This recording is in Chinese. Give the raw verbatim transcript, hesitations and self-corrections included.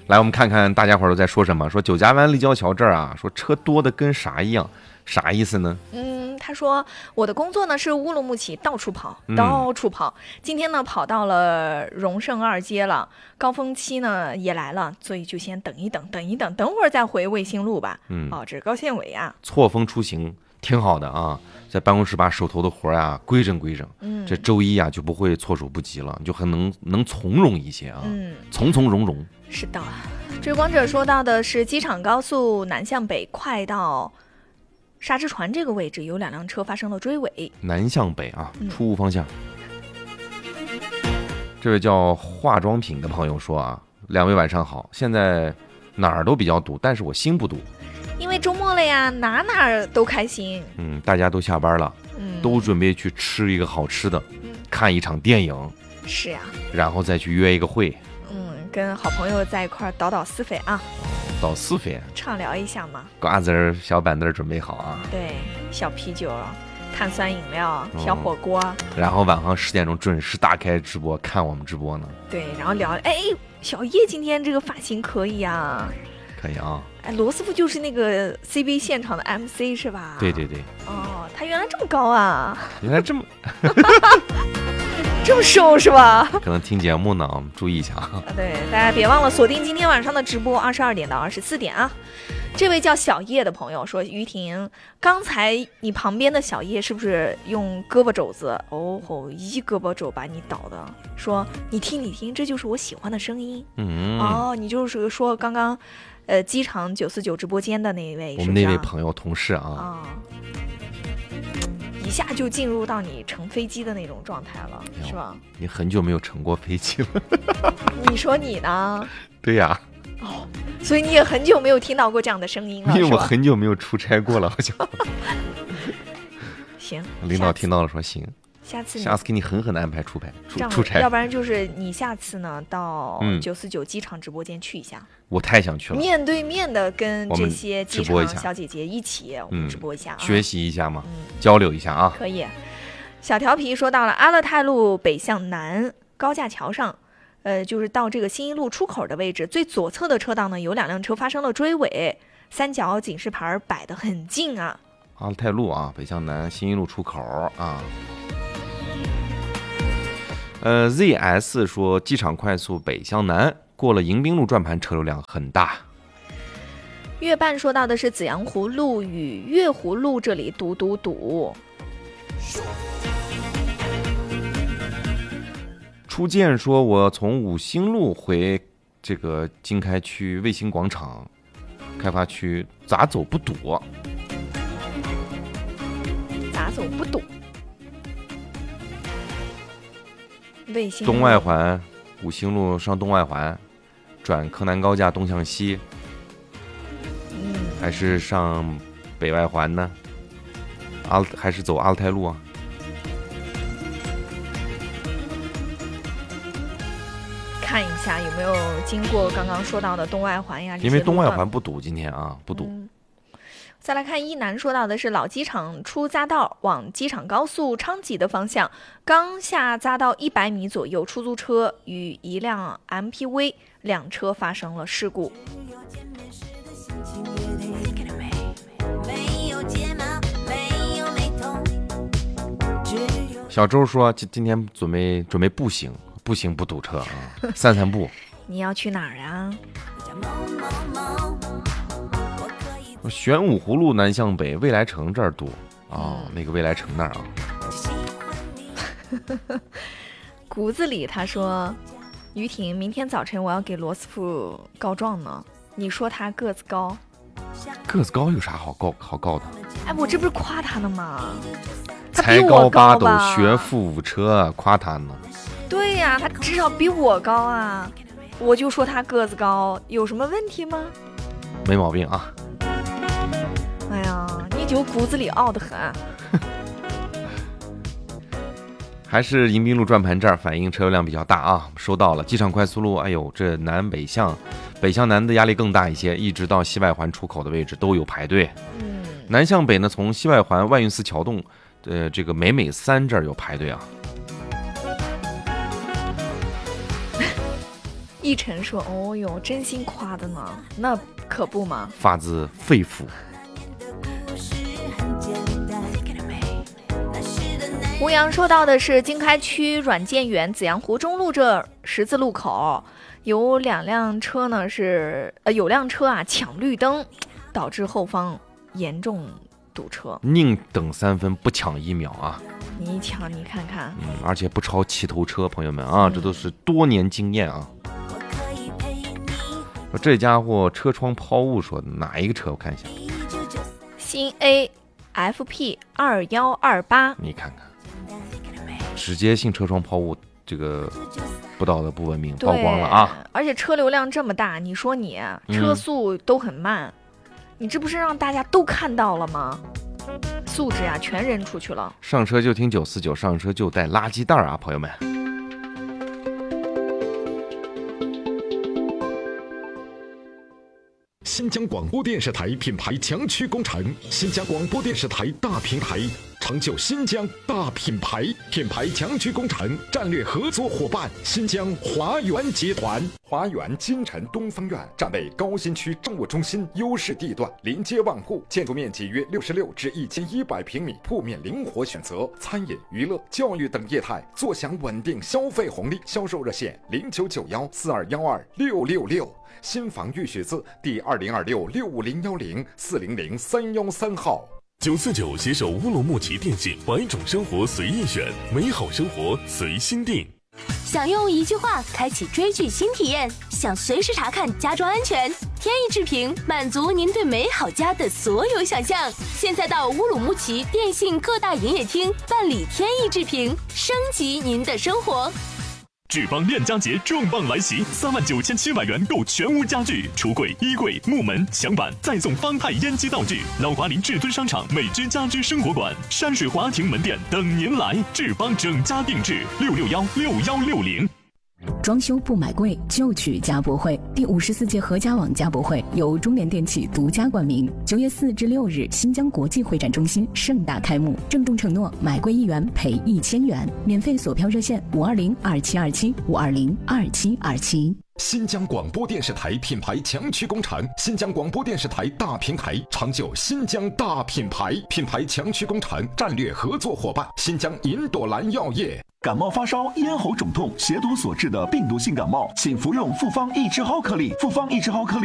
来，我们看看大家伙都在说什么。说九家湾立交桥这儿啊，说车多的跟啥一样，啥意思呢？ 嗯，他说我的工作呢是乌鲁木齐到处跑，到处跑。嗯、今天呢跑到了荣盛二街了，高峰期呢也来了，所以就先等一等，等一等，等会儿再回卫星路吧。 嗯， 哦，这是高县委啊， 错峰出行挺好的啊，在办公室把手头的活呀规整规整。嗯，这周一啊就不会措手不及了，就很能能从容一些啊。嗯，从从容容。 是的，追光者说到的是机场高速南向北快到沙之船这个位置有两辆车发生了追尾。 南向北啊，出务方向。嗯、这位叫化妆品的朋友说啊，两位晚上好，现在哪儿都比较堵，但是我心不堵， 因为周末了呀，哪哪都开心。 嗯，大家都下班了，嗯，都准备去吃一个好吃的，嗯、看一场电影。 是呀， 然后再去约一个会。 跟好朋友在一块倒倒是非啊， 倒是非， 畅聊一下嘛。 瓜子儿、小板凳准备好啊。 对，小啤酒、碳酸饮料、小火锅、嗯。 然后晚上十点钟准时打开直播看我们直播呢。 对，然后聊，哎，小叶今天这个发型可以啊。 可以啊。 哎，罗斯福就是那个 C B 现场的 M C 是吧？ 对对对。 哦，他原来这么高啊！ 原来这么。 这么瘦是吧？ 可能听节目呢，我们注意一下啊。 对，大家别忘了锁定今天晚上的直播，二十二点到二十四点啊。这位叫小叶的朋友说：“于婷，刚才你旁边的小叶是不是用胳膊肘子？哦吼，一胳膊肘把你倒的。说你听你听，这就是我喜欢的声音。嗯，哦，你就是说刚刚，呃，机场九四九直播间的那一位， 我们那位朋友同事啊。 哦一下就进入到你乘飞机的那种状态了，是吧？ 你很久没有乘过飞机了。 你说你呢？ 对呀。 哦，所以你也很久没有听到过这样的声音了， 因为我很久没有出差过了，好像。 行， 领导听到了说行。 下次下次给你狠狠的安排出差出出差， 要不然就是你下次呢到九四九机场直播间去一下。 嗯、我太想去了， 面对面的跟这些机场小姐姐一起我们直播一下、啊嗯，学习一下嘛、嗯，交流一下啊。 可以。小调皮说到了阿勒泰路北向南高架桥上，呃，就是到这个新一路出口的位置，最左侧的车道呢有两辆车发生了追尾，三角警示牌摆得很近啊。 阿勒泰路啊，北向南新一路出口啊。呃 ，Z S 说机场快速北向南，过了迎宾路转盘车流量很大。 月半说到的是紫阳湖路与月湖路这里堵堵堵。 初见说我从五星路回这个经开区卫星广场开发区咋走不堵？ 咋走不堵？卫星东外环五星路上东外环，转柯南高架东向西，嗯，还是上北外环呢？阿还是走阿勒泰路啊？ 看一下有没有经过刚刚说到的东外环呀？ 因为东外环不堵，今天啊不堵。嗯， 再来看一南说到的是老机场出匝道往机场高速昌吉的方向，刚下匝道一百米左右，出租车与一辆 M P V 两车发生了事故。 小周说今今天准备准备步行，步行不堵车啊，散散步。 你要去哪儿啊？ 玄武湖路南向北，未来城这儿堵哦、嗯，那个未来城那儿啊。 骨子里他说，于婷，明天早晨我要给罗斯福告状呢。你说他个子高， 个子高有啥好告好告的？ 哎，我这不是夸他呢吗？ 才高八斗，学富五车，夸他呢。 对呀、啊，他至少比我高啊！我就说他个子高，有什么问题吗？ 没毛病啊。 哎呀，你就骨子里傲得很。 还是迎宾路转盘这儿反映车流量比较大啊，收到了。机场快速路，哎呦，这南北向，北向南的压力更大一些，一直到西外环出口的位置都有排队。嗯，南向北呢，从西外环万运寺桥洞，呃，这个美美三这儿有排队啊。 奕晨说：“哦哟，真心夸的呢，那可不嘛， 发自肺腑。” 吴阳说到的是经开区软件园紫阳湖中路这十字路口，有两辆车呢是呃有辆车啊抢绿灯，导致后方严重堵车。 宁等三分不抢一秒啊！ 你一抢你看看， 嗯，而且不超齐头车，朋友们啊，嗯、这都是多年经验啊。说这家伙车窗抛物说的哪一个车？我看一下， 新 A F P 二一二八， 你看看。直接性车窗抛物，这个不道德不文明曝光了啊！ 而且车流量这么大，你说你车速都很慢，嗯、你这不是让大家都看到了吗？素质呀，全扔出去了。 上车就听九四九，上车就带垃圾袋啊，朋友们。 新疆广播电视台品牌强区工程，新疆广播电视台大平台，成就新疆大品牌。品牌强区工程战略合作伙伴：新疆华源集团。华源金城东方院站位高新区政务中心优势地段，临街万户，建筑面积约六十六至一千一百平米，铺面灵活选择，餐饮、娱乐、教育等业态，坐享稳定消费红利。销售热线：零九九幺四二幺二六六六。新房预许字第二零二六六五零幺零四零零三幺三号。 九四九携手乌鲁木齐电信，百种生活随意选，美好生活随心定。 想用一句话开启追剧新体验，想随时查看家装安全，天翼智屏满足您对美好家的所有想象。现在到乌鲁木齐电信各大营业厅办理天翼智屏，升级您的生活。 智邦链家节重磅来袭，三万九千七百元购全屋家具、橱柜、衣柜、木门、墙板，再送方太烟机道具。老华林至尊商场美居家居生活馆、山水华庭门店等您来。智邦整家定制，六六幺六幺六零。 装修不买贵，就去家博会。第五十四届合家网家博会由中联电器独家冠名，九月四至六日，新疆国际会展中心盛大开幕，郑重承诺买贵一元赔一千元，免费索票热线五二零二七二七五二零二七二七。 新疆广播电视台品牌强区工程，新疆广播电视台大平台，成就新疆大品牌。品牌强区工程战略合作伙伴：新疆银朵兰药业。 感冒发烧、咽喉肿痛、血毒所致的病毒性感冒，请服用复方益智蒿颗粒。复方益智蒿颗粒